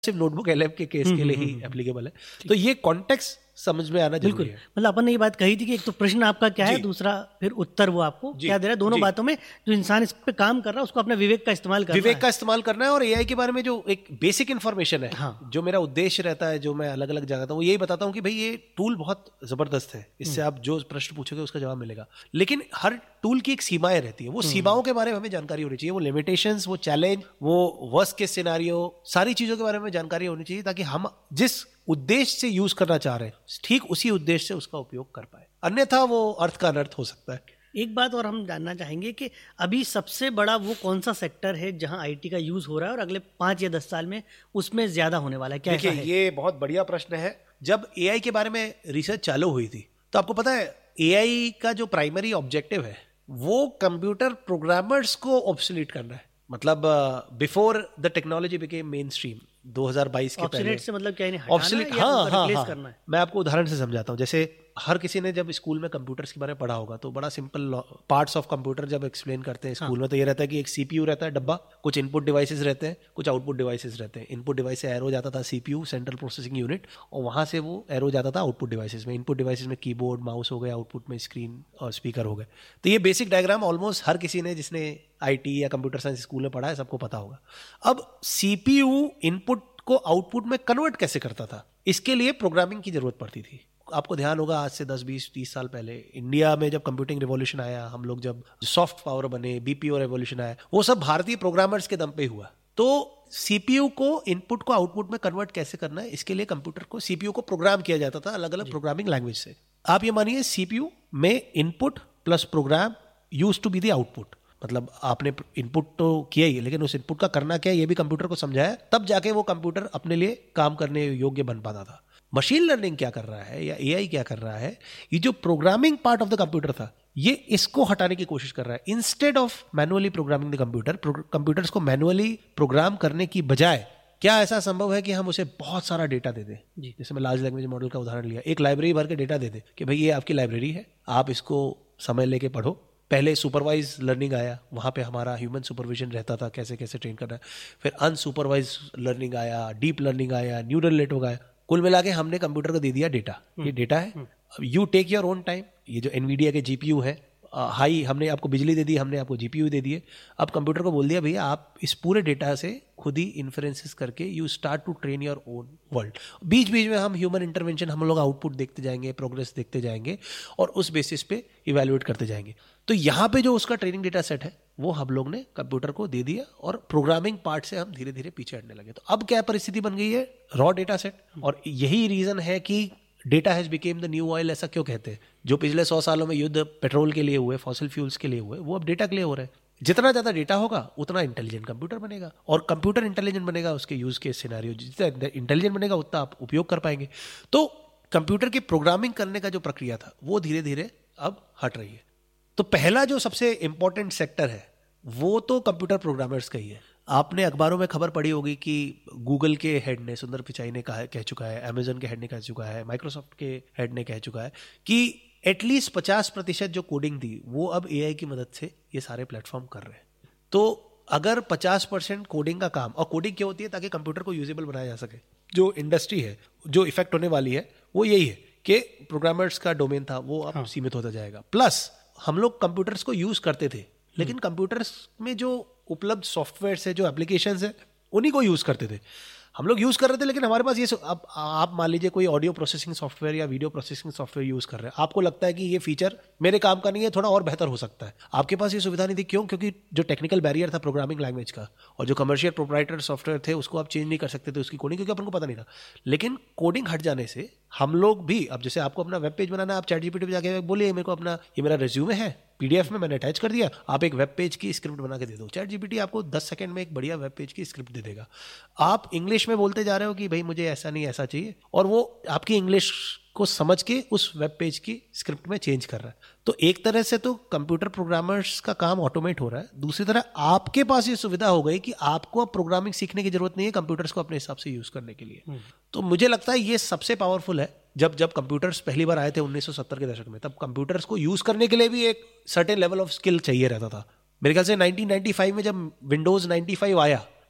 सिर्फ notebook LM के case के लिए ही एप्लीकेबल है। तो ये कॉन्टेक्स्ट समझ में आना जरूरी है। मतलब अपन ने ये बात कही थी कि एक तो प्रश्न आपका क्या है, दूसरा फिर उत्तर वो आपको क्या दे रहा है। दोनों बातों में जो इंसान इस पे काम कर रहा है उसको अपने विवेक का इस्तेमाल करना है। और एआई के बारे में जो एक बेसिक इन्फॉर्मेशन है, जो मेरा उद्देश्य रहता है, जो मैं अलग अलग जगह वो यही बताता हूँ कि भाई ये टूल बहुत जबरदस्त है, इससे आप जो प्रश्न पूछोगे उसका जवाब मिलेगा। लेकिन हर टूल की एक सीमाएं रहती है, वो सीमाओं के बारे में हमें जानकारी होनी चाहिए, वो लिमिटेशंस, वो चैलेंज, वो वर्स्ट केस सिनेरियो, सारी चीजों के बारे में जानकारी होनी चाहिए, ताकि हम जिस उद्देश्य से यूज करना चाह रहे हैं ठीक उसी उद्देश्य से उसका उपयोग कर पाए, अन्यथा वो अर्थ का अनर्थ हो सकता है। एक बात और हम जानना चाहेंगे कि अभी सबसे बड़ा वो कौन सा सेक्टर है जहां आईटी का यूज हो रहा है और अगले 5 या 10 साल में उसमें ज्यादा होने वाला है, क्या ऐसा है? ये बहुत बढ़िया प्रश्न है। जब एआई के बारे में रिसर्च चालू हुई थी तो आपको पता है एआई का जो प्राइमरी ऑब्जेक्टिव है वो कंप्यूटर प्रोग्रामर्स को ऑब्सोलीट करना है। मतलब before the technology became main stream 2022 के पहले से मतलब क्या है, ऑब्सोलीट, रिप्लेस करना है। मैं आपको उदाहरण से समझाता हूँ। जैसे हर किसी ने जब स्कूल में कंप्यूटर्स के बारे में पढ़ा होगा तो बड़ा सिंपल पार्ट्स ऑफ कंप्यूटर जब एक्सप्लेन करते हैं स्कूल में तो ये रहता है कि एक सीपीयू रहता है डब्बा, कुछ इनपुट डिवाइसेस रहते हैं, कुछ आउटपुट डिवाइसेस रहते हैं। इनपुट डिवाइस से एरो जाता था सीपीयू, सेंट्रल प्रोसेसिंग यूनिट, और वहां से वो एरो जाता था आउटपुट डिवाइसेस में। इनपुट डिवाइसेस में कीबोर्ड, माउस हो गए, आउटपुट में स्क्रीन और स्पीकर हो गए। तो ये बेसिक डायग्राम ऑलमोस्ट हर किसी ने जिसने आईटी या कंप्यूटर साइंस स्कूल में पढ़ा है सबको पता होगा। अब सीपीयू इनपुट को आउटपुट में कन्वर्ट कैसे करता था, इसके लिए प्रोग्रामिंग की जरूरत पड़ती थी। आपको ध्यान होगा आज से 10, 20, 30 साल पहले इंडिया में जब कंप्यूटिंग रिवॉल्यूशन आया, हम लोग जब सॉफ्ट पावर बने, बीपीओ रिवॉल्यूशन आया, वो सब भारतीय प्रोग्रामर्स के दम पे हुआ। तो सीपीयू को इनपुट को आउटपुट में कन्वर्ट कैसे करना है, इसके लिए कंप्यूटर को, सीपीयू को प्रोग्राम किया जाता था अलग अलग प्रोग्रामिंग लैंग्वेज से। आप ये मानिए सीपीयू में input plus programme used to be the output. मतलब आपने इनपुट तो किया ही, लेकिन उस इनपुट का करना क्या है ये भी कंप्यूटर को समझाया, तब जाके वो कंप्यूटर अपने लिए काम करने योग्य बन पाता था। मशीन लर्निंग क्या कर रहा है या एआई क्या कर रहा है, ये जो programming part of the computer था ये इसको हटाने की कोशिश कर रहा है। Instead of manually programming the computer, computers को मैनुअली प्रोग्राम करने की बजाय क्या ऐसा संभव है कि हम उसे बहुत सारा डेटा दे दें। जैसे मैं लार्ज लैंग्वेज मॉडल का उदाहरण लिया, एक लाइब्रेरी भर के डेटा दे दें कि भाई ये आपकी लाइब्रेरी है, आप इसको समय लेके पढ़ो। पहले सुपरवाइज लर्निंग आया, वहाँ पे हमारा ह्यूमन सुपरविजन रहता था कैसे कैसे ट्रेन करना है। फिर अनसुपरवाइज लर्निंग आया, डीप लर्निंग आया, न्यूरल नेटवर्क आया। कुल मिला के हमने कंप्यूटर को दे दिया डेटा, ये डेटा है, you take your own time. ये जो एनवीडिया के जीपीयू है, हाई, हमने आपको बिजली दे दी, हमने आपको जीपीयू दे दिए। अब कंप्यूटर को बोल दिया भैया आप इस पूरे डेटा से खुद ही इन्फ्रेंसेस करके you start to train your own world. बीच बीच में हम ह्यूमन इंटरवेंशन, हम लोग आउटपुट देखते जाएंगे, प्रोग्रेस देखते जाएंगे और उस बेसिस पे इवेल्युएट करते जाएंगे। तो यहाँ पे जो उसका ट्रेनिंग डेटा सेट है वो हम लोग ने कंप्यूटर को दे दिया और प्रोग्रामिंग पार्ट से हम धीरे धीरे पीछे हटने लगे। तो अब क्या परिस्थिति बन गई है, रॉ डेटा सेट। और यही रीजन है कि data has became the new oil, ऐसा क्यों कहते हैं। जो पिछले 100 सालों में युद्ध पेट्रोल के लिए हुए, फॉसिल फ्यूल्स के लिए हुए, वो अब डेटा के लिए हो रहे हैं। जितना ज्यादा डेटा होगा उतना इंटेलिजेंट कंप्यूटर बनेगा, और कंप्यूटर इंटेलिजेंट बनेगा, उसके यूज के सिनेरियो जितना इंटेलिजेंट बनेगा उतना आप उपयोग कर पाएंगे। तो कंप्यूटर की प्रोग्रामिंग करने का जो प्रक्रिया था वो धीरे धीरे अब हट रही है। तो पहला जो सबसे इंपॉर्टेंट सेक्टर है वो तो कंप्यूटर प्रोग्रामर्स का ही है। आपने अखबारों में खबर पढ़ी होगी कि गूगल के हेड ने, सुंदर पिचाई ने कह चुका है, अमेजन के हेड ने कह चुका है, माइक्रोसॉफ्ट के हेड ने कह चुका है कि एटलीस्ट 50% जो कोडिंग थी वो अब एआई की मदद से ये सारे प्लेटफॉर्म कर रहे हैं। तो अगर 50% कोडिंग का काम, और कोडिंग क्या होती है ताकि कंप्यूटर को यूजेबल बनाया जा सके, जो इंडस्ट्री है, जो इफेक्ट होने वाली है वो यही है कि प्रोग्रामर्स का डोमेन था वो अब सीमित होता जाएगा। प्लस हम लोग कंप्यूटर्स को यूज करते थे, लेकिन कंप्यूटर्स में जो उपलब्ध सॉफ्टवेयर है, जो एप्लीकेशंस है, उन्हीं को यूज करते थे। हम लोग यूज कर रहे थे, लेकिन हमारे पास ये अब आप मान लीजिए कोई ऑडियो प्रोसेसिंग सॉफ्टवेयर या वीडियो प्रोसेसिंग सॉफ्टवेयर यूज कर रहे हैं, आपको लगता है कि ये फीचर मेरे काम का नहीं है, थोड़ा और बेहतर हो सकता है। आपके पास ये सुविधा नहीं थी, क्यों? क्योंकि जो टेक्निकल बैरियर था प्रोग्रामिंग लैंग्वेज का, और जो कमर्शियल प्रोप्राइटर सॉफ्टवेयर थे उसको आप चेंज नहीं कर सकते थे उसकी कोडिंग, क्योंकि अपन को पता नहीं था। लेकिन कोडिंग हट जाने से हम लोग भी, अब जैसे आपको अपना वेब पेज बनाना है, आप चैट जीपीटी पे जाके बोलिए मेरे को अपना, ये मेरा रिज्यूमे है, पीडीएफ में मैंने अटैच कर दिया, आप एक वेब पेज की स्क्रिप्ट बना के दे दो। चैट जीपीटी आपको 10 सेकंड में एक बढ़िया वेब पेज की स्क्रिप्ट दे देगा। आप इंग्लिश में बोलते जा रहे हो कि भाई मुझे ऐसा नहीं ऐसा चाहिए, और वो आपकी इंग्लिश को समझ के उस वेब पेज की स्क्रिप्ट में चेंज कर रहा है। तो एक तरह से तो कंप्यूटर प्रोग्रामर्स का काम ऑटोमेट हो रहा है, दूसरी तरह आपके पास ये सुविधा हो गई कि आपको अब प्रोग्रामिंग सीखने की जरूरत नहीं है कंप्यूटर्स को अपने हिसाब से यूज करने के लिए। तो मुझे लगता है ये सबसे पावरफुल है। जब कंप्यूटर्स पहली बार आए थे 1970 के दशक में, तब कंप्यूटर्स को यूज करने के लिए भी एक सर्टेन लेवल ऑफ स्किल चाहिए रहता था। मेरे ख्याल से 1995 में जब विंडोज 95 आया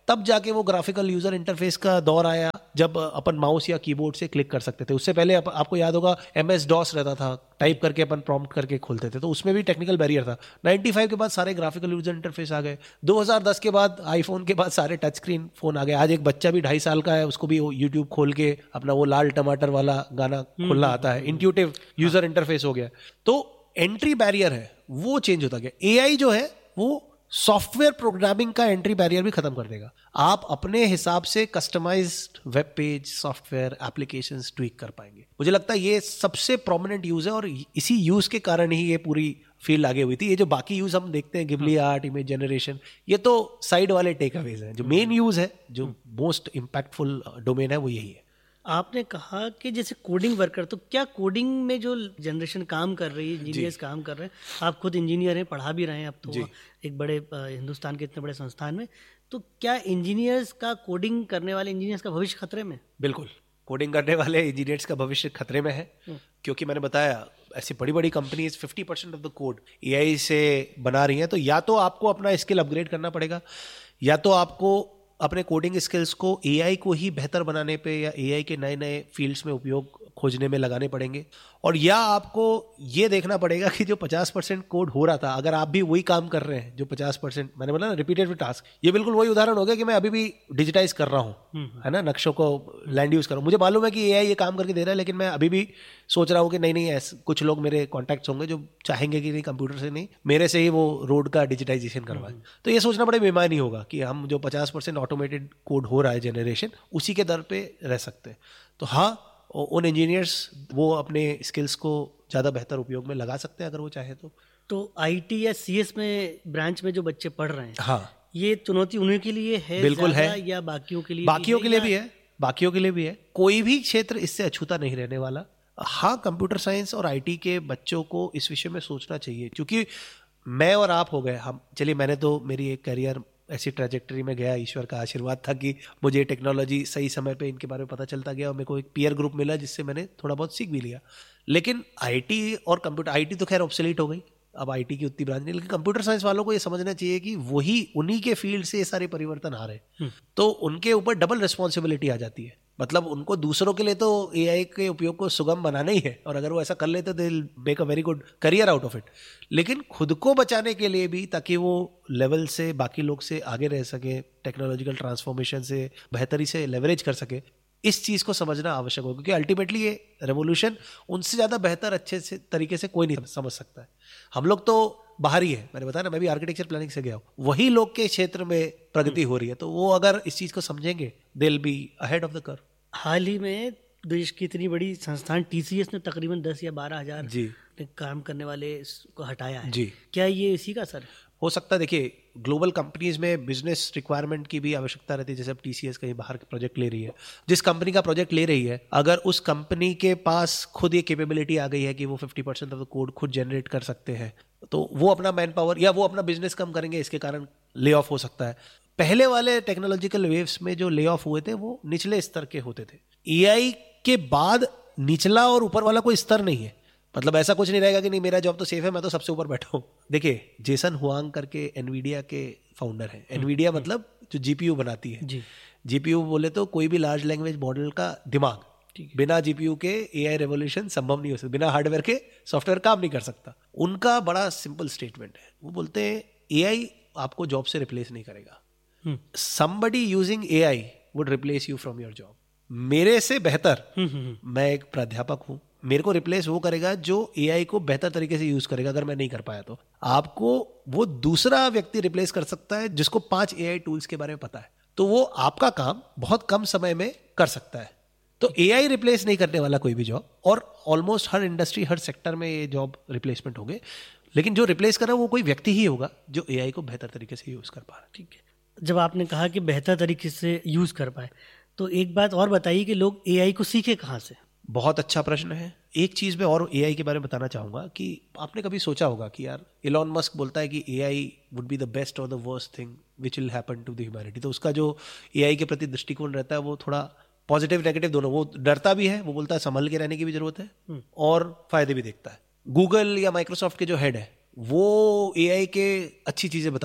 तब जाके वो ग्राफिकल यूजर इंटरफेस का दौर आया, जब अपन माउस या कीबोर्ड से क्लिक कर सकते थे। उससे पहले आपको याद होगा MS DOS रहता था, टाइप करके अपन प्रॉम्प्ट करके खोलते थे, तो उसमें भी टेक्निकल बैरियर था। 95 के बाद सारे ग्राफिकल यूजर इंटरफेस आ गए। 2010 के बाद आईफोन के बाद सारे टच स्क्रीन फोन आ गए। आज एक बच्चा भी 2.5 साल का है, उसको भी यूट्यूब खोल के अपना वो लाल टमाटर वाला गाना खोलना आता है। इंट्यूटिव यूजर इंटरफेस हो गया। तो एंट्री बैरियर है वो चेंज होता गया। AI जो है वो सॉफ्टवेयर प्रोग्रामिंग का एंट्री बैरियर भी खत्म कर देगा। आप अपने हिसाब से customised web page, software, applications tweak कर पाएंगे। मुझे लगता है ये सबसे प्रोमिनेंट यूज है और इसी यूज के कारण ही ये पूरी फील्ड आगे हुई थी। ये जो बाकी यूज हम देखते हैं, गिबली आर्ट, इमेज जनरेशन, ये तो साइड वाले टेक अवेज हैं। जो मेन यूज है, जो मोस्ट इम्पैक्टफुल डोमेन है, वो यही है। आपने कहा कि जैसे कोडिंग वर्कर, तो क्या कोडिंग में जो जनरेशन काम कर रही है, इंजीनियर्स काम कर रहे हैं, आप खुद इंजीनियर हैं, पढ़ा भी रहे हैं अब तो एक बड़े हिंदुस्तान के इतने बड़े संस्थान में, तो क्या इंजीनियर्स का, कोडिंग करने वाले इंजीनियर्स का भविष्य खतरे में? बिल्कुल, कोडिंग करने वाले इंजीनियर्स का भविष्य खतरे में है, क्योंकि मैंने बताया ऐसी बड़ी बड़ी companies 50% of the code AI से बना रही हैं। तो या तो आपको अपना स्किल अपग्रेड करना पड़ेगा, या तो आपको अपने कोडिंग स्किल्स को AI को ही बेहतर बनाने पे या AI के नए नए फील्ड्स में उपयोग खोजने में लगाने पड़ेंगे, और या आपको ये देखना पड़ेगा कि जो 50% कोड हो रहा था, अगर आप भी वही काम कर रहे हैं जो 50%, मैंने बोला ना रिपीटेड टास्क, ये बिल्कुल वही उदाहरण हो गया कि मैं अभी भी डिजिटाइज कर रहा हूँ, है ना, नक्शों को लैंड यूज कर रहा हूँ। मुझे मालूम है कि AI ये काम करके दे रहा है, लेकिन मैं अभी भी सोच रहा हूँ कि नहीं ऐसे कुछ लोग मेरे कॉन्टैक्ट्स होंगे जो चाहेंगे कि नहीं, कंप्यूटर से नहीं, मेरे से ही वो रोड का डिजिटाइजेशन करवाए। तो ये सोचना बड़े बेईमानी होगा कि हम जो 50% ऑटोमेटेड कोड हो रहा है जनरेशन, उसी के दर पे रह सकते हैं। तो हाँ, उन इंजीनियर्स वो अपने स्किल्स को ज़्यादा बेहतर उपयोग में लगा सकते हैं अगर वो चाहे तो IT या CS में ब्रांच में जो बच्चे पढ़ रहे हैं, हाँ, ये चुनौती उन्हीं के लिए है, बिल्कुल है, या बाकियों के लिए? बाकियों के लिए भी है, बाकियों के लिए भी है। कोई भी क्षेत्र इससे अछूता नहीं रहने वाला। हाँ, कंप्यूटर साइंस और IT के बच्चों को इस विषय में सोचना चाहिए, क्योंकि मैं और आप हो गए हम, चलिए मैंने तो मेरी एक करियर ऐसी ट्रैजेक्टरी में गया, ईश्वर का आशीर्वाद था कि मुझे टेक्नोलॉजी सही समय पे इनके बारे में पता चलता गया और मेरे को एक पीयर ग्रुप मिला जिससे मैंने थोड़ा बहुत सीख भी लिया। लेकिन IT और कंप्यूटर, IT तो खैर ऑब्सोलीट हो गई, अब IT की उतनी ब्रांच नहीं, लेकिन कंप्यूटर साइंस वालों को ये समझना चाहिए कि वही उन्हीं के फील्ड से ये सारे परिवर्तन आ रहे हैं, तो उनके ऊपर डबल रिस्पॉन्सिबिलिटी आ जाती है। मतलब उनको दूसरों के लिए तो AI के उपयोग को सुगम बनाना ही है, और अगर वो ऐसा कर लेते they will make a very good career out of it, लेकिन खुद को बचाने के लिए भी, ताकि वो लेवल से बाकी लोग से आगे रह सके, टेक्नोलॉजिकल ट्रांसफॉर्मेशन से बेहतरी से लेवरेज कर सके, इस चीज़ को समझना आवश्यक होगा, क्योंकि अल्टीमेटली ये रेवोल्यूशन उनसे ज़्यादा बेहतर अच्छे से तरीके से कोई नहीं समझ सकता है। हम लोग तो बाहर ही है, मैंने बताया ना, मैं भी आर्किटेक्चर प्लानिंग से गया हूँ, वही लोग के क्षेत्र में प्रगति हो रही है, तो वो अगर इस चीज़ को समझेंगे they will be ahead of the curve. हाल ही में देश की इतनी बड़ी संस्थान TCS ने तकरीबन 10 या 12 हज़ार काम करने वाले को हटाया है जी। क्या ये इसी का असर हो सकता है? देखिए, ग्लोबल कंपनीज में बिजनेस रिक्वायरमेंट की भी आवश्यकता रहती है। जैसे अब TCS कहीं बाहर के प्रोजेक्ट ले रही है, जिस कंपनी का प्रोजेक्ट ले रही है, अगर उस कंपनी के पास खुद ये कैपेबिलिटी आ गई है कि वो 50% ऑफ द कोड खुद जनरेट कर सकते हैं, तो वो अपना मैन पावर या वो अपना बिजनेस कम करेंगे, इसके कारण ले ऑफ हो सकता है। पहले वाले टेक्नोलॉजिकल वेव्स में जो ले ऑफ हुए थे वो निचले स्तर के होते थे। AI के बाद निचला और ऊपर वाला कोई स्तर नहीं है। मतलब ऐसा कुछ नहीं रहेगा कि नहीं मेरा जॉब तो सेफ है, मैं तो सबसे ऊपर बैठा हूँ। देखिए, जेसन हुआंग करके एनवीडिया के फाउंडर हैं। एनवीडिया मतलब जो GPU बनाती है जी। GPU बोले तो कोई भी लार्ज लैंग्वेज मॉडल का दिमाग, बिना GPU के AI रेवोल्यूशन संभव नहीं हो सकता, बिना हार्डवेयर के सॉफ्टवेयर काम नहीं कर सकता। उनका बड़ा सिंपल स्टेटमेंट है, वो बोलते हैं AI आपको जॉब से रिप्लेस नहीं करेगा, somebody using AI would replace you from your job। मेरे से बेहतर मैं एक प्राध्यापक हूं, मेरे को रिप्लेस वो करेगा जो AI को बेहतर तरीके से यूज करेगा। अगर मैं नहीं कर पाया तो आपको वो दूसरा व्यक्ति रिप्लेस कर सकता है जिसको 5 AI टूल्स के बारे में पता है, तो वो आपका काम बहुत कम समय में कर सकता है। तो AI रिप्लेस नहीं करने वाला कोई भी जॉब, और ऑलमोस्ट हर इंडस्ट्री, हर सेक्टर में ये जॉब रिप्लेसमेंट होंगे, लेकिन जो रिप्लेस कर रहा है वो कोई व्यक्ति ही होगा जो AI को बेहतर तरीके से यूज कर पा रहा है। ठीक है, जब आपने कहा कि बेहतर तरीके से यूज कर पाए, तो एक बात और बताइए कि लोग AI को सीखे कहाँ से? बहुत अच्छा प्रश्न है। एक चीज में और AI के बारे में बताना चाहूंगा कि आपने कभी सोचा होगा कि यार इलॉन मस्क बोलता है कि AI would be the best और the worst thing which will happen to the humanity. तो उसका जो AI के प्रति दृष्टिकोण रहता है वो थोड़ा पॉजिटिव नेगेटिव दोनों, वो डरता भी है, वो बोलता है संभल के रहने की भी जरूरत है, और फायदे भी देखता है। गूगल या माइक्रोसॉफ्ट के जो हेड है वो AI के अच्छी चीजें बताते हैं,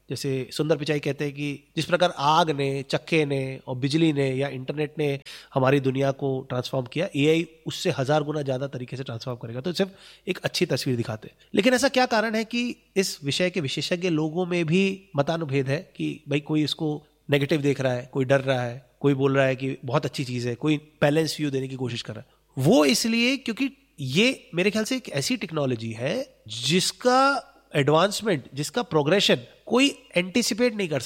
जैसे सुंदर पिचाई कहते हैं कि जिस प्रकार आग ने, चक्के ने और बिजली ने या इंटरनेट ने हमारी दुनिया को ट्रांसफॉर्म किया, एआई उससे 1000 गुना ज़्यादा तरीके से ट्रांसफॉर्म करेगा। तो सिर्फ एक अच्छी तस्वीर दिखाते हैं। लेकिन ऐसा क्या कारण है कि इस विषय के विशेषज्ञ लोगों में भी मतानुभेद है कि भाई कोई इसको नेगेटिव देख रहा है, कोई डर रहा है, कोई बोल रहा है कि बहुत अच्छी चीज़ है, कोई बैलेंस व्यू देने की कोशिश कर रहा है। वो इसलिए क्योंकि ये मेरे ख्याल से एक ऐसी टेक्नोलॉजी है जिसका एडवांसमेंट, जिसका प्रोग्रेशन कोई एंटीसिपेट नहीं कर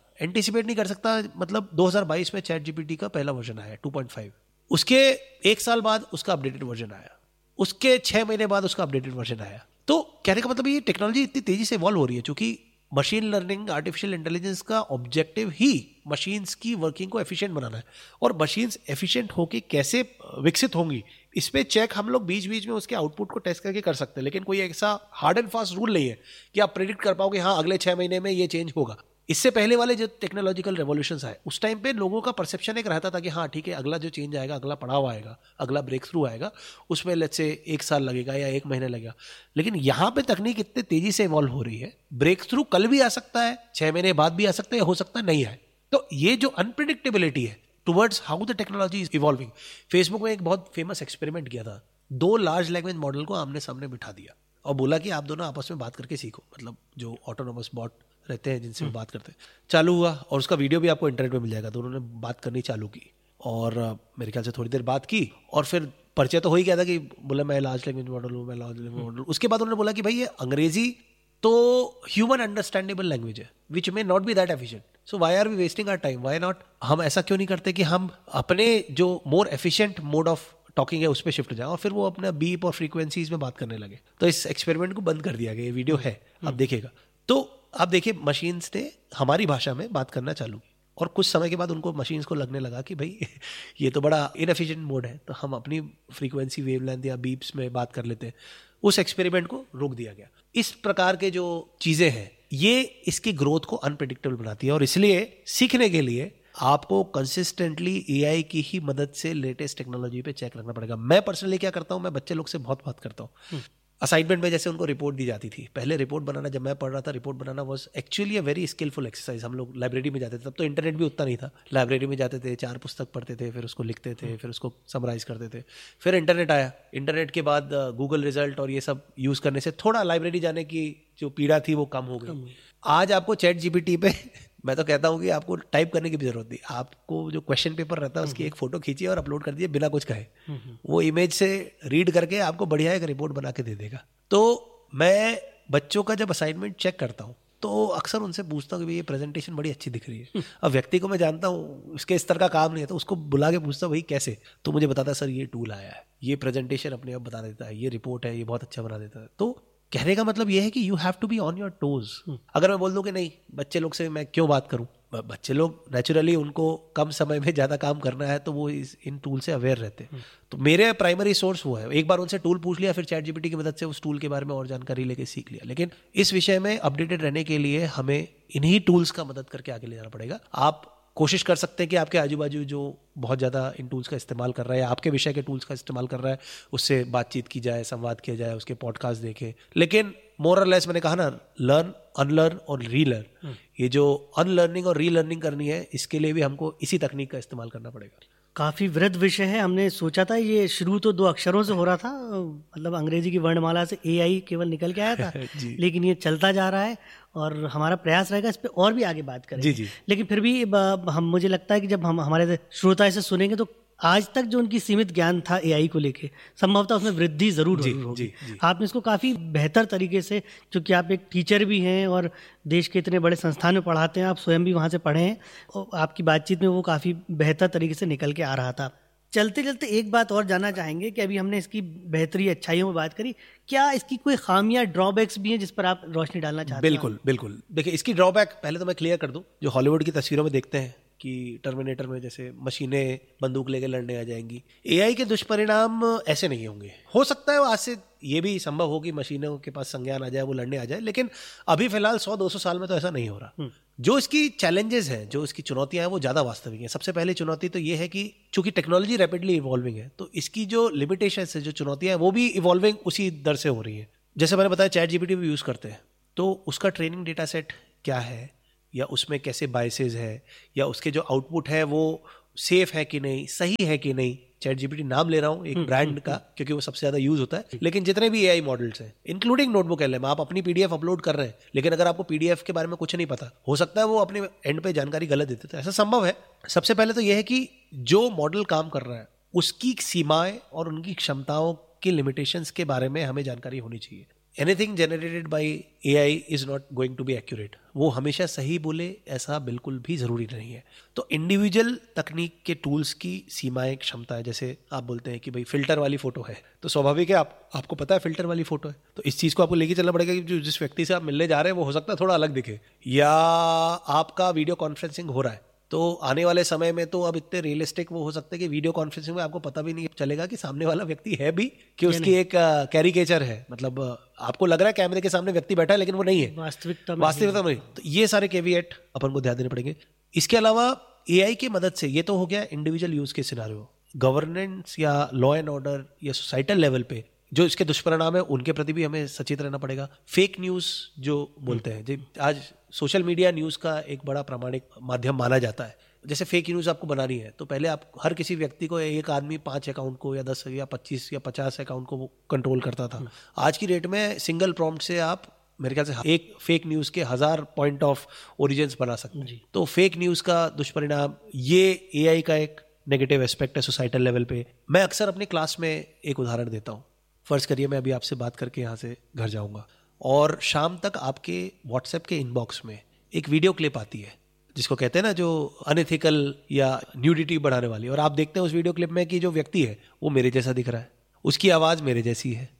सकता। मतलब 2022 में चैट जीपीटी का पहला वर्जन आया 2.5, उसके 1 साल बाद उसका अपडेटेड वर्जन आया, उसके 6 महीने बाद उसका अपडेटेड वर्जन आया। तो कहने का मतलब ये टेक्नोलॉजी इतनी तेजी से इवॉल्व हो रही है, क्योंकि मशीन लर्निंग, आर्टिफिशियल इंटेलिजेंस का ऑब्जेक्टिव ही मशीन्स की वर्किंग को एफिशिएंट बनाना है। और मशीन्स एफिशिएंट होके कैसे विकसित होंगी, इस पे चेक हम लोग बीच बीच में उसके आउटपुट को टेस्ट करके कर सकते हैं। लेकिन कोई ऐसा हार्ड एंड फास्ट रूल नहीं है कि आप प्रेडिक्ट कर पाओगे हाँ अगले 6 महीने में ये चेंज होगा। इससे पहले वाले जो टेक्नोलॉजिकल रेवोल्यूशंस आए उस टाइम पे लोगों का परसेप्शन एक रहता था कि हाँ ठीक है, अगला जो चेंज आएगा, अगला पड़ाव आएगा, अगला ब्रेक थ्रू आएगा, उसमें लेट्स से 1 साल लगेगा या 1 महीने लगेगा। लेकिन यहाँ पे तकनीक इतनी तेजी से इवॉल्व हो रही है, ब्रेक थ्रू कल भी आ सकता है, 6 महीने बाद भी आ सकता है, हो सकता है नहीं आए। तो ये जो अनप्रिडिक्टेबिलिटी है towards how the technology is evolving. Facebook में एक बहुत फेमस एक्सपेरिमेंट किया था, 2 लार्ज लैंग्वेज मॉडल को आमने सामने बिठा दिया और बोला कि आप दोनों आपस में बात करके सीखो। मतलब जो ऑटोनोमस बॉट रहते हैं जिनसे वो बात करते हैं, चालू हुआ और उसका वीडियो भी आपको इंटरनेट में मिल जाएगा। दोनों ने बात करनी चालू की और मेरे ख्याल से थोड़ी देर बात की और फिर परिचय तो हो ही गया था कि बोला मैं लार्ज लैंग्वेज मॉडल हूँ, मैं लार्ज लैंग्वेज मॉडल। उसके बाद उन्होंने बोला कि भाई ये अंग्रेजी तो ह्यूमन अंडरस्टैंडेबल लैंग्वेज है विच may not be that efficient, so why are we wasting our time, why not, हम ऐसा क्यों नहीं करते कि हम अपने जो more efficient mode of talking है उस पर शिफ्ट जाए। और फिर वो अपने बीप और फ्रीक्वेंसीज में बात करने लगे। तो इस एक्सपेरिमेंट को बंद कर दिया गया, ये वीडियो है आप देखिएगा। तो आप देखिए मशीन्स ने हमारी भाषा में बात करना चालू की और कुछ समय के बाद उनको मशीन्स को लगने लगा कि भाई ये तो बड़ा इनएफिशिएंट मोड है, तो हम अपनी फ्रीक्वेंसी वेवलेंथ या बीप्स में बात कर लेते हैं। उस एक्सपेरिमेंट को रोक दिया गया। इस प्रकार के जो चीज़ें हैं ये इसकी ग्रोथ को अनप्रेडिक्टेबल बनाती है और इसलिए सीखने के लिए आपको कंसिस्टेंटली एआई की ही मदद से लेटेस्ट टेक्नोलॉजी पे चेक रखना पड़ेगा। मैं पर्सनली क्या करता हूँ, मैं बच्चे लोग से बहुत बात करता हूँ। असाइनमेंट में जैसे उनको रिपोर्ट दी जाती थी, पहले रिपोर्ट बनाना, जब मैं पढ़ रहा था, report banana was actually a very skilful exercise. हम लोग लाइब्रेरी में जाते थे, तब तो इंटरनेट भी उतना नहीं था, लाइब्रेरी में जाते थे, 4 पुस्तक पढ़ते थे, फिर उसको लिखते थे, फिर उसको समराइज करते थे। फिर इंटरनेट आया, इंटरनेट के बाद गूगल रिजल्ट और ये सब यूज़ करने से थोड़ा लाइब्रेरी जाने की जो पीड़ा थी वो कम हो गई। आज आपको चैट जीपीटी पे मैं तो कहता हूँ कि आपको टाइप करने की भी जरूरत नहीं, आपको जो क्वेश्चन पेपर रहता है उसकी एक फोटो खींचिए और अपलोड कर दिए बिना कुछ कहे, वो इमेज से रीड करके आपको बढ़िया एक रिपोर्ट बना के दे देगा। तो मैं बच्चों का जब असाइनमेंट चेक करता हूँ तो अक्सर उनसे पूछता हूँ कि ये प्रेजेंटेशन बड़ी अच्छी दिख रही है। अब व्यक्ति को मैं जानता हूँ उसके स्तर का काम नहीं है, तो उसको बुला के पूछता हूँ भाई कैसे, तो मुझे बताता है सर ये टूल आया है, ये प्रेजेंटेशन अपने आप बता देता है, ये रिपोर्ट है, ये बहुत अच्छा बना देता है। तो कहने का मतलब ये है कि you have to be on your toes. अगर मैं बोल दूं कि नहीं बच्चे लोग से मैं क्यों बात करूं, बच्चे लोग नेचुरली उनको कम समय में ज़्यादा काम करना है तो वो इन टूल से अवेयर रहते हैं। तो मेरे प्राइमरी सोर्स वो है, एक बार उनसे टूल पूछ लिया, फिर चैट जीपीटी की मदद से उस टूल के बारे में और जानकारी लेके सीख लिया। लेकिन इस विषय में अपडेटेड रहने के लिए हमें इन्हीं टूल्स का मदद करके आगे ले जाना पड़ेगा। आप कोशिश कर सकते हैं कि आपके आजू बाजू जो बहुत ज़्यादा इन टूल्स का इस्तेमाल कर रहा है, आपके विषय के टूल्स का इस्तेमाल कर रहा है, उससे बातचीत की जाए, संवाद किया जाए, उसके पॉडकास्ट देखें। लेकिन मोर और लेस मैंने कहा ना, लर्न, अनलर्न और रीलर्न, ये जो अनलर्निंग और रीलर्निंग करनी है इसके लिए भी हमको इसी तकनीक का इस्तेमाल करना पड़ेगा। काफ़ी वृहद विषय है। हमने सोचा था ये शुरू तो 2 अक्षरों से हो रहा था, मतलब अंग्रेजी की वर्णमाला से एआई केवल निकल के आया था लेकिन ये चलता जा रहा है और हमारा प्रयास रहेगा इस पे और भी आगे बात करें। जी। लेकिन फिर भी हम मुझे लगता है कि जब हम हमारे श्रोता इसे सुनेंगे तो आज तक जो उनकी सीमित ज्ञान था एआई को लेके संभवतः उसमें वृद्धि जरूर होगी। आपने इसको काफ़ी बेहतर तरीके से, क्योंकि आप एक टीचर भी हैं और देश के इतने बड़े संस्थान में पढ़ाते हैं, आप स्वयं भी वहाँ से पढ़े हैं और आपकी बातचीत में वो काफ़ी बेहतर तरीके से निकल के आ रहा था। चलते चलते एक बात और जानना चाहेंगे कि अभी हमने इसकी बेहतरी अच्छाइयों में बात करी, क्या इसकी कोई खामियां ड्रॉबैक्स भी हैं जिस पर आप रोशनी डालना चाहते हैं? बिल्कुल। देखिए इसकी ड्रॉबैक पहले तो मैं क्लियर कर दूं, जो हॉलीवुड की तस्वीरों में देखते हैं कि टर्मिनेटर में जैसे मशीनें बंदूक लेके लड़ने आ जाएंगी, एआई के दुष्परिणाम ऐसे नहीं होंगे। हो सकता है आज से ये भी संभव हो कि मशीनों के पास संज्ञान आ जाए, वो लड़ने आ जाए, लेकिन अभी फिलहाल 100-200 साल में तो ऐसा नहीं हो रहा। जो इसकी चैलेंजेस हैं, जो इसकी चुनौतियां हैं, वो ज़्यादा वास्तविक हैं। सबसे पहले चुनौती तो ये है कि चूंकि टेक्नोलॉजी रैपिडली इवॉल्विंग है, तो इसकी जो लिमिटेशंस है, जो चुनौतियां हैं, वो भी इवॉल्विंग उसी दर से हो रही है। जैसे मैंने बताया चैट जीपीटी भी यूज़ करते हैं, तो उसका ट्रेनिंग डेटा सेट क्या है, या उसमें कैसे बायसेस है, या उसके जो आउटपुट है वो सेफ है कि नहीं, सही है कि नहीं। ChatGPT नाम ले रहा हूँ एक ब्रांड का क्योंकि वो सबसे ज्यादा यूज होता है, लेकिन जितने भी AI मॉडल्स हैं इंक्लूडिंग नोटबुक LM, आप अपनी PDF अपलोड कर रहे हैं, लेकिन अगर आपको PDF के बारे में कुछ नहीं पता, हो सकता है वो अपने एंड पे जानकारी गलत देते, तो ऐसा संभव है। सबसे पहले तो यह है कि जो मॉडल काम कर रहा है उसकी सीमाएं और उनकी क्षमताओं की लिमिटेशंस के बारे में हमें जानकारी होनी चाहिए। Anything generated by AI is not going to be accurate, वो हमेशा सही बोले ऐसा बिल्कुल भी जरूरी नहीं है। तो इंडिविजुअल तकनीक के टूल्स की सीमाएं, क्षमताएं, जैसे आप बोलते हैं कि भाई फिल्टर वाली फोटो है, तो स्वाभाविक है आपको पता है फिल्टर वाली फोटो है, तो इस चीज को आपको लेके चलना पड़ेगा कि जो जिस व्यक्ति से आप मिलने जा रहे हैं वो हो सकता है थोड़ा अलग दिखे, या आपका वीडियो कॉन्फ्रेंसिंग हो रहा है तो आने वाले समय में तो अब इतने रियलिस्टिक वो हो सकते हैं कि वीडियो कॉन्फ्रेंसिंग में आपको पता भी नहीं चलेगा कि सामने वाला व्यक्ति है भी कि उसकी एक कैरिकेचर है, मतलब आपको लग रहा है कैमरे के सामने व्यक्ति बैठा है लेकिन वो नहीं है, वास्तविकता नहीं। तो ये सारे केविएट अपन को ध्यान देने पड़ेंगे। इसके अलावा AI की मदद से, ये तो हो गया इंडिविजुअल यूज के सिनारियो, गवर्नेंस या लॉ एंड ऑर्डर या सोसाइटल लेवल पे जो इसके दुष्परिणाम है उनके प्रति भी हमें सचेत रहना पड़ेगा। फेक न्यूज़ जो बोलते हैं, आज सोशल मीडिया न्यूज़ का एक बड़ा प्रामाणिक माध्यम माना जाता है। जैसे फेक न्यूज़ आपको बनानी है तो पहले आप हर किसी व्यक्ति को, एक आदमी 5 अकाउंट को या 10 या 25 या 50 अकाउंट को कंट्रोल करता था। आज की डेट में सिंगल प्रॉम्प्ट से आप मेरे ख्याल से एक फेक न्यूज़ के 1000 पॉइंट ऑफ ओरिजिन्स बना सकते हैं। तो फेक न्यूज़ का दुष्परिणाम, ये AI का एक नेगेटिव एस्पेक्ट है सोसाइटल लेवल पे। मैं अक्सर अपनी क्लास में एक उदाहरण देता हूँ। फर्ज करिए मैं अभी आपसे बात करके यहाँ से घर जाऊँगा और शाम तक आपके व्हाट्सएप के इनबॉक्स में एक वीडियो क्लिप आती है जिसको कहते हैं ना, जो अनएथिकल या न्यूडिटी बढ़ाने वाली, और आप देखते हैं उस वीडियो क्लिप में कि जो व्यक्ति है वो मेरे जैसा दिख रहा है, उसकी आवाज़ मेरे जैसी है,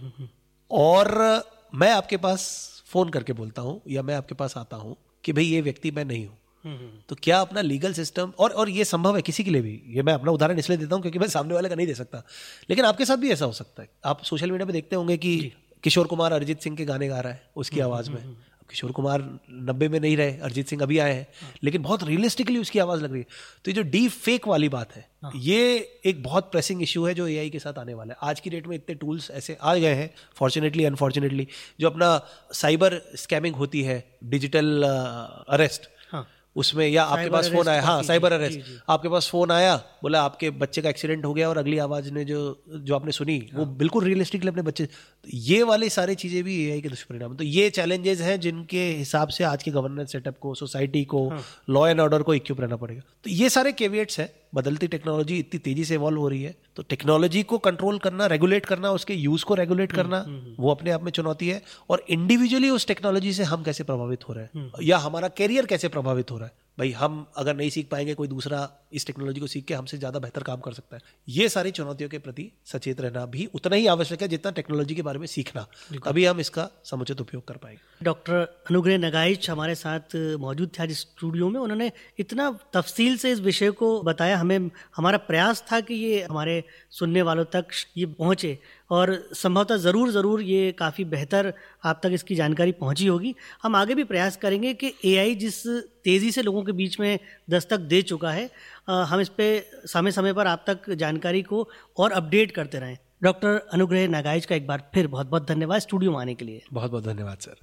और मैं आपके पास फ़ोन करके बोलता हूँ या मैं आपके पास आता हूँ कि भाई ये व्यक्ति मैं नहीं हूँ। तो क्या अपना लीगल सिस्टम, और ये संभव है किसी के लिए भी, ये मैं अपना उदाहरण इसलिए देता हूँ क्योंकि मैं सामने वाले का नहीं दे सकता, लेकिन आपके साथ भी ऐसा हो सकता है। आप सोशल मीडिया पे देखते होंगे कि किशोर कुमार अरिजीत सिंह के गाने गा रहा है उसकी आवाज़ में। किशोर कुमार 90 में नहीं रहे, अरिजीत सिंह अभी आए हैं, लेकिन बहुत रियलिस्टिकली उसकी आवाज़ लग रही है। तो ये जो डीप फेक वाली बात है, ये एक बहुत प्रेसिंग इशू है जो AI के साथ आने वाला है। आज की डेट में इतने टूल्स ऐसे आ गए हैं, फॉर्चुनेटली अनफॉर्चुनेटली, जो अपना साइबर स्कैमिंग होती है, डिजिटल अरेस्ट, उसमें, या आपके पास फोन आया, हाँ साइबर अरेस्ट, आपके पास फोन आया, बोला आपके बच्चे का एक्सीडेंट हो गया, और अगली आवाज ने जो आपने सुनी वो बिल्कुल रियलिस्टिकली अपने बच्चे, तो ये वाली सारी चीजें भी AI के दुष्परिणाम। तो ये चैलेंजेस हैं जिनके हिसाब से आज के गवर्नेंस सेटअप को, सोसाइटी को, लॉ एंड ऑर्डर को इक्विप रहना पड़ेगा। तो ये सारे केविएट्स हैं। बदलती टेक्नोलॉजी इतनी तेजी से इवॉल्व हो रही है, तो टेक्नोलॉजी को कंट्रोल करना, रेगुलेट करना, उसके यूज को रेगुलेट करना, वो अपने आप में चुनौती है। और इंडिविजुअली उस टेक्नोलॉजी से हम कैसे प्रभावित हो रहे हैं, या हमारा कैरियर कैसे प्रभावित हो रहा है। भाई हम अगर नहीं सीख पाएंगे, कोई दूसरा इस टेक्नोलॉजी को सीख के हमसे ज्यादा बेहतर काम कर सकता है। ये सारी चुनौतियों के प्रति सचेत रहना भी उतना ही आवश्यक है जितना टेक्नोलॉजी के बारे में सीखना, तभी हम इसका समुचित उपयोग कर पाएंगे। डॉक्टर अनुग्रह नगाइच हमारे साथ मौजूद थे आज स्टूडियो में। उन्होंने इतना तफसील से इस विषय को बताया, हमारा प्रयास था कि ये हमारे सुनने वालों तक ये पहुँचे, और संभवतः ज़रूर ये काफ़ी बेहतर आप तक इसकी जानकारी पहुंची होगी। हम आगे भी प्रयास करेंगे कि AI जिस तेज़ी से लोगों के बीच में दस्तक दे चुका है, हम इस पे समय समय पर आप तक जानकारी को और अपडेट करते रहें। डॉक्टर अनुग्रह नागाइच का एक बार फिर बहुत बहुत धन्यवाद स्टूडियो में आने के लिए। बहुत बहुत धन्यवाद सर।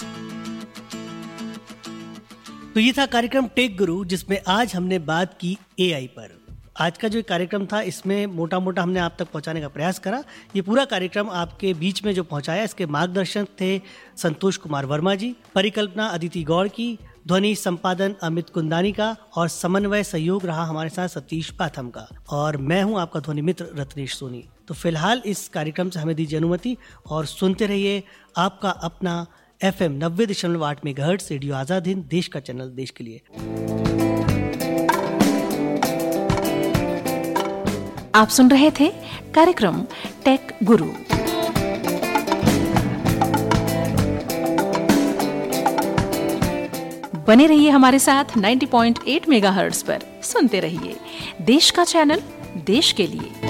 तो ये था कार्यक्रम टेक गुरु, जिसमें आज हमने बात की AI पर। आज का जो कार्यक्रम था इसमें मोटा मोटा हमने आप तक पहुंचाने का प्रयास करा। ये पूरा कार्यक्रम आपके बीच में जो पहुंचाया, इसके मार्गदर्शक थे संतोष कुमार वर्मा जी, परिकल्पना अदिति गौड़ की, ध्वनि संपादन अमित कुंदानी का, और समन्वय सहयोग रहा हमारे साथ सतीश पाथम का, और मैं हूं आपका ध्वनि मित्र रत्नेश सोनी। तो फिलहाल इस कार्यक्रम से हमें दीजिए अनुमति, और सुनते रहिए आपका अपना FM 90.8 megahertz radio Azad Hind, देश का चैनल, देश के लिए। आप सुन रहे थे कार्यक्रम टेक गुरु। बने रहिए हमारे साथ 90.8 मेगाहर्ट्ज़ पर। सुनते रहिए, देश का चैनल, देश के लिए।